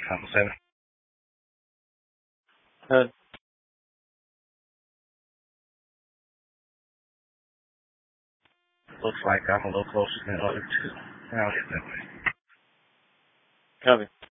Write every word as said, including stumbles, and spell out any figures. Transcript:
Sample seven. Good. Looks like I'm a little closer than the other two. I'll get that way. Copy.